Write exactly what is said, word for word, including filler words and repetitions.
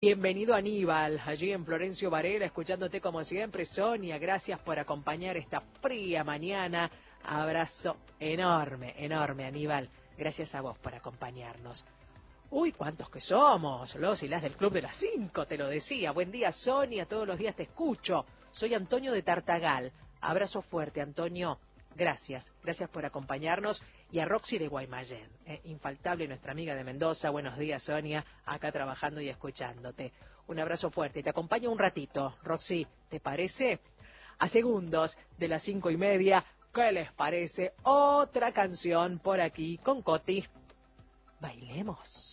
Bienvenido Aníbal, allí en Florencio Varela, escuchándote como siempre. Sonia, gracias por acompañar esta fría mañana. Abrazo enorme, enorme Aníbal. Gracias a vos por acompañarnos. Uy, cuántos que somos, los y las del Club de las Cinco, te lo decía. Buen día Sonia, todos los días te escucho. Soy Antonio de Tartagal. Abrazo fuerte Antonio. Gracias, gracias por acompañarnos. Y a Roxy de Guaymallén, eh, infaltable nuestra amiga de Mendoza. Buenos días, Sonia, acá trabajando y escuchándote. Un abrazo fuerte. Te acompaño un ratito, Roxy, ¿te parece? A segundos de las cinco y media, ¿qué les parece? Otra canción por aquí con Coti. Bailemos.